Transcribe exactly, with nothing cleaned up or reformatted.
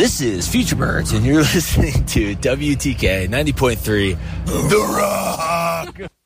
This is Future Birds, and you're listening to W T K ninety point three The Rock.